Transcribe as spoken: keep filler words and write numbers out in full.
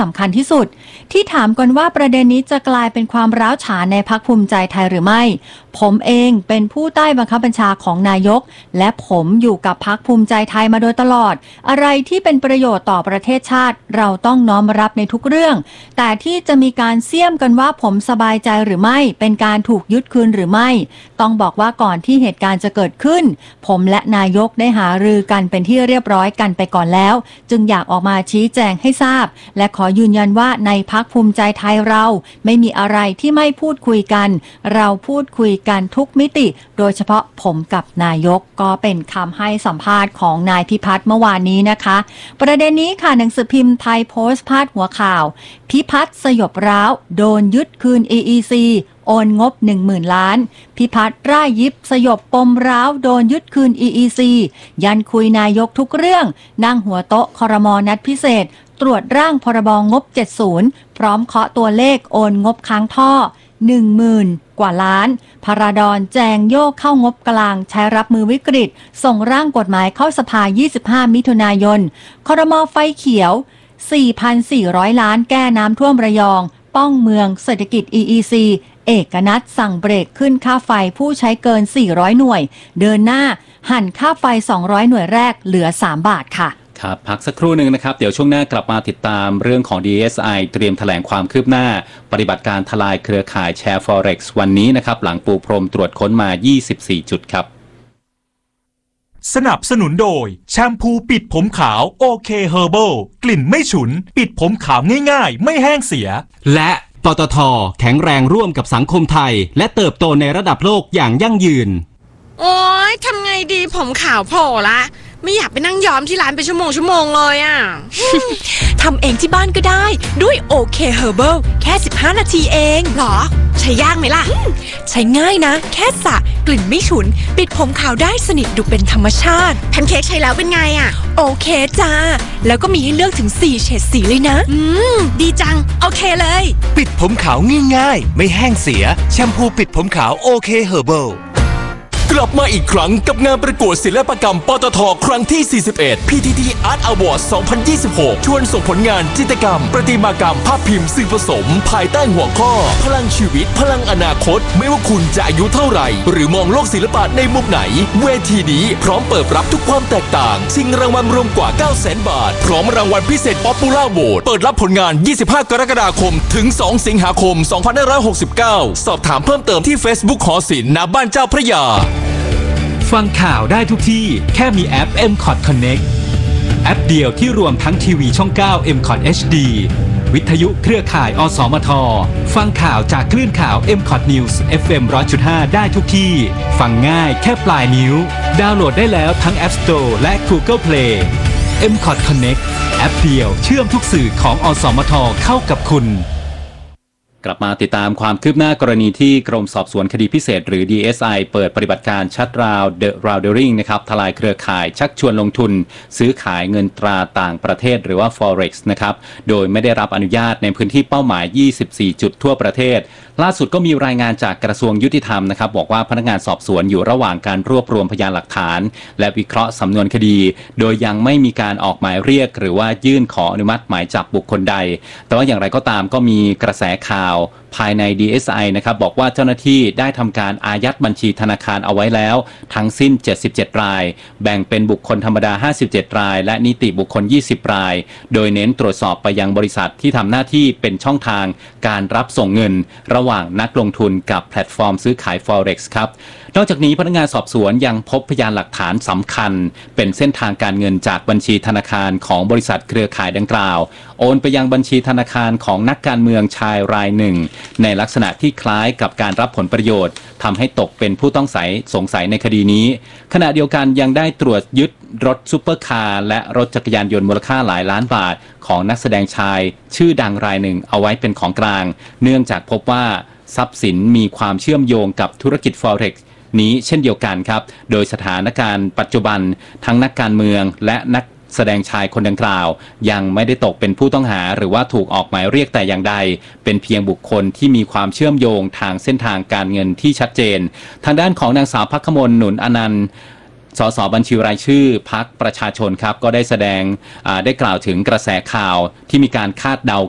สำคัญที่สุดที่ถามกันว่าประเด็นนี้จะกลายเป็นความร้าวฉานในพรรคภูมิใจไทยหรือไม่ผมเองเป็นผู้ใต้บังคับบัญชาของนายกและผมอยู่กับพรรคภูมิใจไทยมาโดยตลอดอะไรที่เป็นประโยชน์ต่อประเทศชาติเราต้องน้อมรับในทุกเรื่องแต่ที่จะมีการเสี่ยมกันว่าผมสบายใจหรือไม่เป็นการถูกยึดคืนหรือไม่ต้องบอกว่าก่อนที่เหตุการณ์จะเกิดขึ้นผมและนายกได้หารือกันเป็นที่เรียบร้อยกันไปก่อนแล้วจึงอยากออกมาชี้แจงให้ทราบและขอยืนยันว่าในพรรคภูมิใจไทยเราไม่มีอะไรที่ไม่พูดคุยกันเราพูดคุยกันทุกมิติโดยเฉพาะผมกับนายกก็เป็นคำให้สัมภาษณ์ของนายพิพัฒน์เมื่อวานนี้นะคะประเด็นนี้ค่ะหนังสือพิมพ์ไทยโพสต์พาดหัวข่าวพิพัฒน์สยบร้าวโดนยึดคืน อี อี ซี โอนงบ หนึ่งหมื่น ล้านพิพัฒน์ร่ายยิบสยบปมร้าวโดนยึดคืน อี อี ซี ยันคุยนายกทุกเรื่องนั่งหัวโต๊ะครม.นัดพิเศษตรวจร่างพรบงบเจ็ดสิบพร้อมเคาะตัวเลขโอนงบค้างท่อ หนึ่งหมื่น กว่าล้านพาราดอนแจงโยกเข้างบกลางใช้รับมือวิกฤตส่งร่างกฎหมายเข้าสภายี่สิบห้ามิถุนายนครม.ไฟเขียว สี่พันสี่ร้อย ล้านแก้น้ำท่วมระยองป้องเมืองเศรษฐกิจ อี อี ซี เอกนัทสั่งเบรกขึ้นค่าไฟผู้ใช้เกินสี่ร้อยหน่วยเดินหน้าหั่นค่าไฟสองร้อยหน่วยแรกเหลือสามบาทค่ะครับพักสักครู่หนึ่งนะครับเดี๋ยวช่วงหน้ากลับมาติดตามเรื่องของ ดี เอส ไอ เตรียมแถลงความคืบหน้าปฏิบัติการทลายเครือข่ายแชร์ Forex วันนี้นะครับหลังปูพรมตรวจค้นมายี่สิบสี่จุดครับสนับสนุนโดยแชมพูปิดผมขาวโอเคเฮอร์เบิลกลิ่นไม่ฉุนปิดผมขาวง่ายๆไม่แห้งเสียและปตท.แข็งแรงร่วมกับสังคมไทยและเติบโตในระดับโลกอย่างยั่งยืนโอ๊ยทำไงดีผมขาวโผล่ละไม่อยากไปนั่งย้อมที่ร้านเป็นชั่วโมงชั่วโมงเลยอ่ะทำเองที่บ้านก็ได้ด้วยโอเคเฮอร์เบิลแค่สิบห้านาทีเองหรอใช้ยากไหมล่ะใช้ง่ายนะแค่สระกลิ่นไม่ฉุนปิดผมขาวได้สนิทดูเป็นธรรมชาติแพนเค้กใช้แล้วเป็นไงอ่ะโอเคจ้าแล้วก็มีให้เลือกถึงสี่เฉดสีเลยนะอืมดีจังโอเคเลยปิดผมขาวง่ายๆไม่แห้งเสียแชมพูปิดผมขาวโอเคเฮอร์เบิลกลับมาอีกครั้งกับงานประกวดศิลปกรรมปตท.ครั้งที่สี่สิบเอ็ด พี ที ที Art Award สองพันยี่สิบหกชวนส่งผลงานจิตรกรรมประติมากรรมภาพพิมพ์สื่อผสมภายใต้หัวข้อพลังชีวิตพลังอนาคตไม่ว่าคุณจะอายุเท่าไหร่หรือมองโลกศิลปะในมุมไหนเวทีนี้พร้อมเปิดรับทุกความแตกต่างชิงรางวัลรวมกว่า เก้าแสน บาทพร้อมรางวัลพิเศษ Popular Vote เปิดรับผลงานยี่สิบห้ากรกฎาคมถึงสองสิงหาคมสองพันห้าร้อยหกสิบเก้าสอบถามเพิ่มเติมที่ Facebook หอศิลป์ณบ้านเจ้าพระยาฟังข่าวได้ทุกที่แค่มีแอป เอ็ม คอท Connect แอปเดียวที่รวมทั้งทีวีช่อง เก้า เอ็ม คอท เอช ดี วิทยุเครือข่ายอสมทฟังข่าวจากคลื่นข่าว เอ็ม คอท News เอฟ เอ็ม หนึ่งร้อยจุดห้า ได้ทุกที่ฟังง่ายแค่ปลายนิ้วดาวน์โหลดได้แล้วทั้ง App Store และ Google Play เอ็ม คอท Connect แอปเดียวเชื่อมทุกสื่อของอสมทเข้ากับคุณกลับมาติดตามความคืบหน้ากรณีที่กรมสอบสวนคดีพิเศษหรือ ดี เอส ไอ เปิดปฏิบัติการชัดราว The Roundering นะครับทลายเครือข่ายชักชวนลงทุนซื้อขายเงินตราต่างประเทศหรือว่า Forex นะครับโดยไม่ได้รับอนุญาตในพื้นที่เป้าหมายยี่สิบสี่จุดทั่วประเทศล่าสุดก็มีรายงานจากกระทรวงยุติธรรมนะครับบอกว่าพนักงานสอบสวนอยู่ระหว่างการรวบรวมพยานหลักฐานและวิเคราะห์สำนวนคดีโดยยังไม่มีการออกหมายเรียกหรือว่ายื่นขออนุมัติหมายจับบุคคลใดแต่ว่าอย่างไรก็ตามก็มีกระแสข่าวภายใน ดี เอส ไอ นะครับบอกว่าเจ้าหน้าที่ได้ทำการอายัดบัญชีธนาคารเอาไว้แล้วทั้งสิ้นเจ็ดสิบเจ็ดรายแบ่งเป็นบุคคลธรรมดาห้าสิบเจ็ดรายและนิติบุคคลยี่สิบรายโดยเน้นตรวจสอบไปยังบริษัทที่ทำหน้าที่เป็นช่องทางการรับส่งเงินระหว่างนักลงทุนกับแพลตฟอร์มซื้อขาย Forex ครับนอกจากนี้พนักงานสอบสวนยังพบพยานหลักฐานสำคัญเป็นเส้นทางการเงินจากบัญชีธนาคารของบริษัทเครือข่ายดังกล่าวโอนไปยังบัญชีธนาคารของนักการเมืองชายรายหนึ่งในลักษณะที่คล้ายกับการรับผลประโยชน์ทำให้ตกเป็นผู้ต้องสงสัยในคดีนี้ขณะเดียวกันยังได้ตรวจยึดรถซุปเปอร์คาร์และรถจักรยานยนต์มูลค่าหลายล้านบาทของนักแสดงชายชื่อดังรายหนึ่งเอาไว้เป็นของกลางเนื่องจากพบว่าทรัพย์สินมีความเชื่อมโยงกับธุรกิจ Forex นี้เช่นเดียวกันครับโดยสถานการณ์ปัจจุบันทั้งนักการเมืองและนักแสดงชายคนดังกล่าวยังไม่ได้ตกเป็นผู้ต้องหาหรือว่าถูกออกหมายเรียกแต่อย่างใดเป็นเพียงบุคคลที่มีความเชื่อมโยงทางเส้นทางการเงินที่ชัดเจนทางด้านของนางสาวภัคมลหนุนอนันต์สสบัญชีรายชื่อพรรคประชาชนครับก็ได้แสดงได้กล่าวถึงกระแสข่าวที่มีการคาดเดา